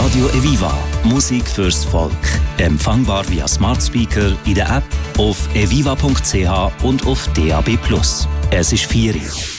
Radio Eviva. Musik fürs Volk. Empfangbar via Smart Speaker, in der App, auf eviva.ch und auf DAB+. Es ist 4 Uhr.